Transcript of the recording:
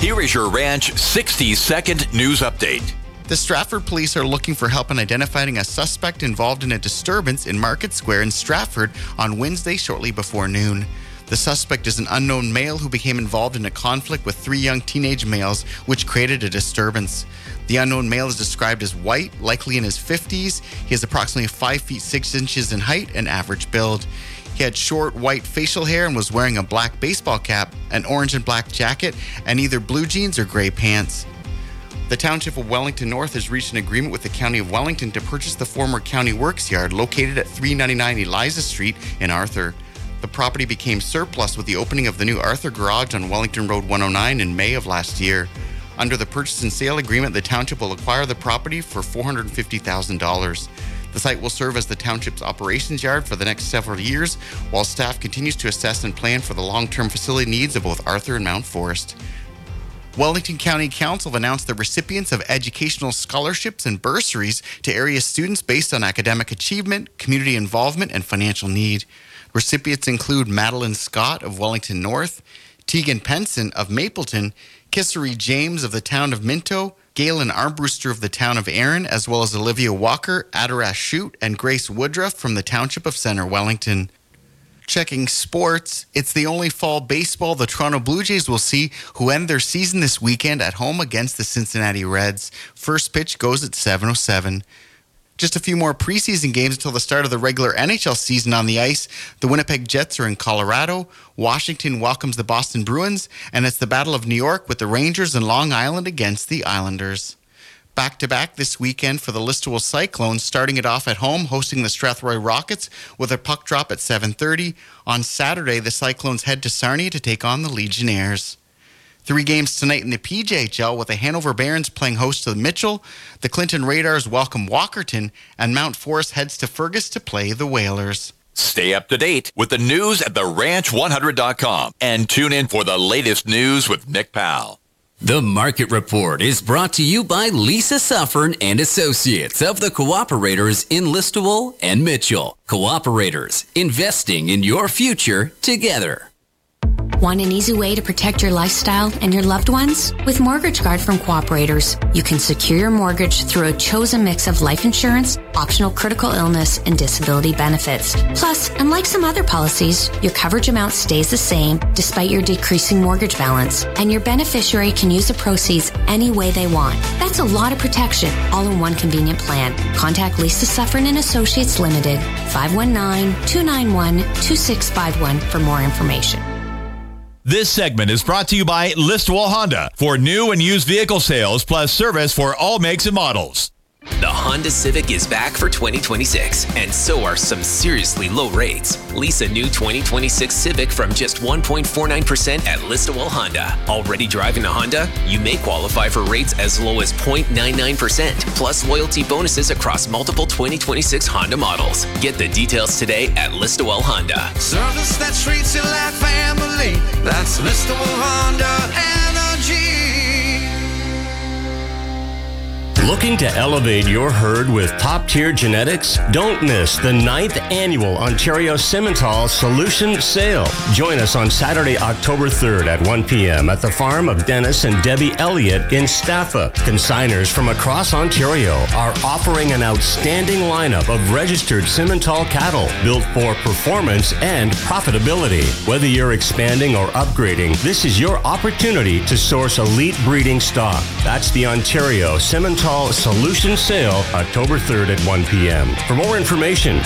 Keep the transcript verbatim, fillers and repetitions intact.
Here is your Ranch sixty second news update. The Stratford police are looking for help in identifying a suspect involved in a disturbance in Market Square in Stratford on Wednesday shortly before noon. The suspect is an unknown male who became involved in a conflict with three young teenage males, which created a disturbance. The unknown male is described as white, likely in his fifties. He is approximately five feet six inches in height and average build. He had short white facial hair and was wearing a black baseball cap, an orange and black jacket, and either blue jeans or gray pants. The Township of Wellington North has reached an agreement with the County of Wellington to purchase the former County Works Yard located at three ninety-nine Eliza Street in Arthur. The property became surplus with the opening of the new Arthur Garage on Wellington Road one oh nine in May of last year. Under the purchase and sale agreement, the Township will acquire the property for four hundred fifty thousand dollars. The site will serve as the Township's operations yard for the next several years, while staff continues to assess and plan for the long-term facility needs of both Arthur and Mount Forest. Wellington County Council have announced the recipients of educational scholarships and bursaries to area students based on academic achievement, community involvement, and financial need. Recipients include Madeline Scott of Wellington North, Tegan Penson of Mapleton, Kissery James of the town of Minto, Galen Armbruster of the town of Erin, as well as Olivia Walker, Adarash Shute, and Grace Woodruff from the Township of Center Wellington. Checking sports, it's the only fall baseball the Toronto Blue Jays will see, who end their season this weekend at home against the Cincinnati Reds. First pitch goes at seven oh seven. Just a few more preseason games until the start of the regular N H L season on the ice. The Winnipeg Jets are in Colorado. Washington welcomes the Boston Bruins, and it's the Battle of New York with the Rangers and Long Island against the Islanders. Back-to-back this weekend for the Listowel Cyclones, starting it off at home, hosting the Strathroy Rockets with a puck drop at seven thirty. On Saturday, the Cyclones head to Sarnia to take on the Legionnaires. Three games tonight in the P J H L with the Hanover Barons playing host to the Mitchell. The Clinton Radars welcome Walkerton, and Mount Forest heads to Fergus to play the Whalers. Stay up to date with the news at the ranch one hundred dot com and tune in for the latest news with Nick Powell. The Market Report is brought to you by Lisa Suffern and Associates of the Cooperators in Listowel and Mitchell. Cooperators, investing in your future together. Want an easy way to protect your lifestyle and your loved ones? With Mortgage Guard from Cooperators, you can secure your mortgage through a chosen mix of life insurance, optional critical illness, and disability benefits. Plus, unlike some other policies, your coverage amount stays the same despite your decreasing mortgage balance, and your beneficiary can use the proceeds any way they want. That's a lot of protection, all in one convenient plan. Contact Lisa Suffern and Associates Limited, five one nine, two nine one, two six five one for more information. This segment is brought to you by Listowel Honda for new and used vehicle sales plus service for all makes and models. The Honda Civic is back for twenty twenty-six, and so are some seriously low rates. Lease a new twenty twenty-six Civic from just one point four nine percent at Listowel Honda. Already driving a Honda? You may qualify for rates as low as zero point nine nine percent, plus loyalty bonuses across multiple twenty twenty-six Honda models. Get the details today at Listowel Honda. Service that treats you like family. That's Listowel Honda Energy. Looking to elevate your herd with top-tier genetics? Don't miss the ninth annual Ontario Simmental Solution Sale. Join us on Saturday, October third at one p.m. at the farm of Dennis and Debbie Elliott in Staffa. Consigners from across Ontario are offering an outstanding lineup of registered Simmental cattle built for performance and profitability. Whether you're expanding or upgrading, this is your opportunity to source elite breeding stock. That's the Ontario Simmental Solution Sale, October third at one p.m. For more information,